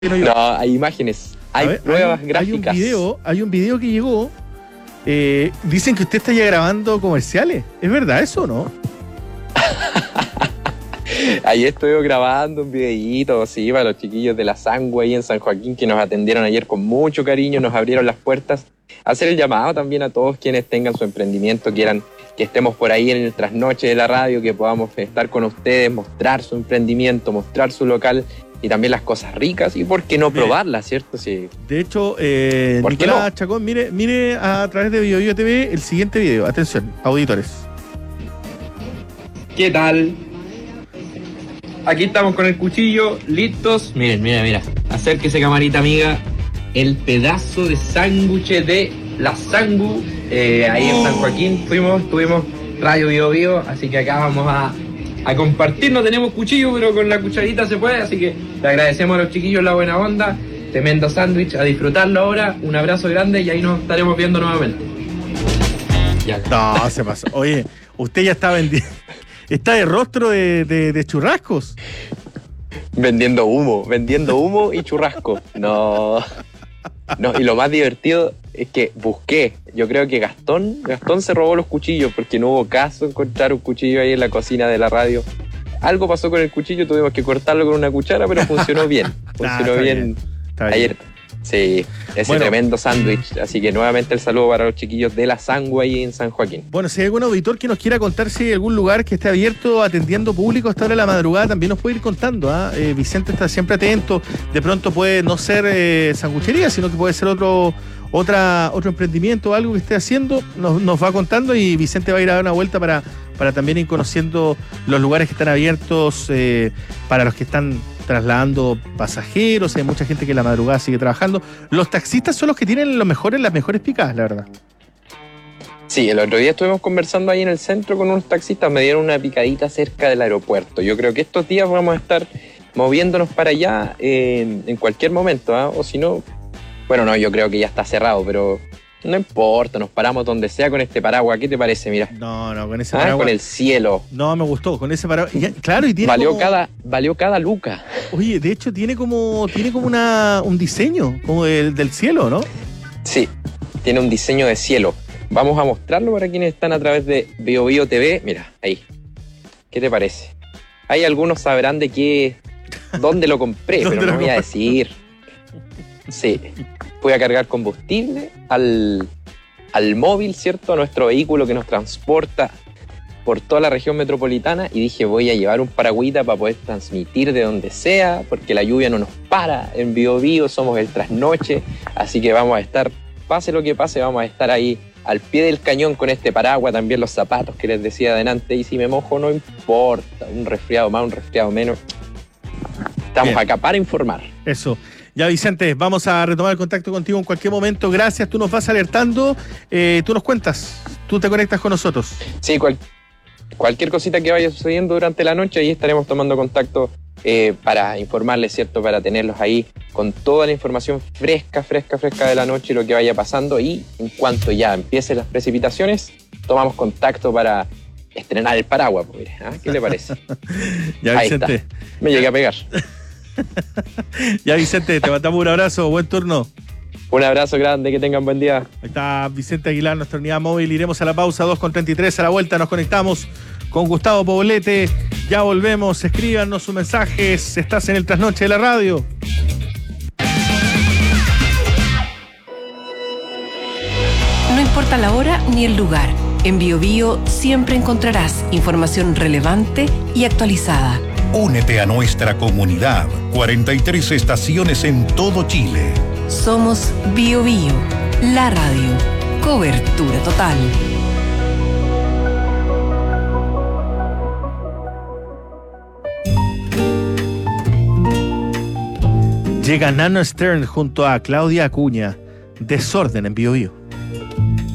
No, hay imágenes, hay pruebas gráficas. Hay un video que llegó. Dicen que usted está ya grabando comerciales. ¿Es verdad eso o no? Ahí estuve grabando un videíto, sí, para los chiquillos de la Sangua ahí en San Joaquín, que nos atendieron ayer con mucho cariño, nos abrieron las puertas. Hacer el llamado también a todos quienes tengan su emprendimiento, quieran que estemos por ahí en el trasnoche de la radio, que podamos estar con ustedes, mostrar su emprendimiento, mostrar su local y también las cosas ricas, y por qué no probarlas, ¿cierto? Sí. De hecho, Nicolás Chacón, mire a través de BioBio TV el siguiente video. Atención, auditores. ¿Qué tal? Aquí estamos con el cuchillo, listos. Miren, mira. Acérquese, camarita amiga. El pedazo de sándwich de la Sangu. Ahí en San Joaquín tuvimos Radio BioBio, así que acá vamos a compartir. No tenemos cuchillo, pero con la cucharita se puede, así que le agradecemos a los chiquillos la buena onda. Tremendo sándwich, a disfrutarlo ahora. Un abrazo grande y ahí nos estaremos viendo nuevamente. No, se pasó. Oye, usted ya está vendiendo. Está de rostro de churrascos. Vendiendo humo y churrasco. No, y lo más divertido es que busqué. Yo creo que Gastón se robó los cuchillos porque no hubo caso encontrar un cuchillo ahí en la cocina de la radio. Algo pasó con el cuchillo, tuvimos que cortarlo con una cuchara, pero funcionó bien. Funcionó bien. Ayer. Sí, ese tremendo sándwich. Así que nuevamente el saludo para los chiquillos de la Sangua ahí en San Joaquín. Bueno, si hay algún auditor que nos quiera contar si hay algún lugar que esté abierto atendiendo público hasta ahora de la madrugada, también nos puede ir contando. Vicente está siempre atento. De pronto puede no ser sanguchería, sino que puede ser otro emprendimiento o algo que esté haciendo. Nos va contando y Vicente va a ir a dar una vuelta para también ir conociendo los lugares que están abiertos para los que están trasladando pasajeros. Hay mucha gente que en la madrugada sigue trabajando. Los taxistas son los que tienen las mejores picadas, la verdad. Sí, el otro día estuvimos conversando ahí en el centro con unos taxistas, me dieron una picadita cerca del aeropuerto. Yo creo que estos días vamos a estar moviéndonos para allá en cualquier momento, o si no, bueno, no, yo creo que ya está cerrado, pero no importa, nos paramos donde sea con este paraguas. ¿Qué te parece? Mira. No, con ese paraguas. Con el cielo. No, me gustó, con ese paraguas. Claro, y tiene valió cada luca. Oye, de hecho tiene como un diseño como del cielo, ¿no? Sí, tiene un diseño de cielo. Vamos a mostrarlo para quienes están a través de BioBio TV. Mira, ahí. ¿Qué te parece? Hay algunos sabrán dónde lo compré, pero no voy a decir. Sí. Voy a cargar combustible al móvil, ¿cierto? A nuestro vehículo que nos transporta por toda la región metropolitana, y dije, voy a llevar un paragüita para poder transmitir de donde sea, porque la lluvia no nos para. En BioBio somos el trasnoche, así que vamos a estar, pase lo que pase, vamos a estar ahí al pie del cañón con este paraguas, también los zapatos que les decía adelante, y si me mojo no importa, un resfriado más, un resfriado menos. Estamos acá para informar. Eso. Ya, Vicente, vamos a retomar el contacto contigo en cualquier momento. Gracias, tú nos vas alertando, tú nos cuentas, tú te conectas con nosotros. Sí, cualquier cosita que vaya sucediendo durante la noche, ahí estaremos tomando contacto para informarles, ¿cierto? Para tenerlos ahí con toda la información fresca de la noche y lo que vaya pasando. Y en cuanto ya empiecen las precipitaciones, tomamos contacto para estrenar el paraguas. Pues, ¿qué le parece? Ya, ahí Vicente. Está. Me llegué a pegar. Ya, Vicente, te mandamos un abrazo, buen turno. Un abrazo grande, que tengan buen día. Ahí está Vicente Aguilar, nuestra unidad móvil. Iremos a la pausa, 2:33, a la vuelta nos conectamos con Gustavo Poblete. Ya volvemos, escríbanos sus mensajes. Estás en el trasnoche de la radio. No importa la hora ni el lugar, en BioBio siempre encontrarás información relevante y actualizada. Únete a nuestra comunidad. 43 estaciones en todo Chile. Somos BioBio, la radio. Cobertura total. Llega Nano Stern junto a Claudia Acuña. Desorden en BioBio.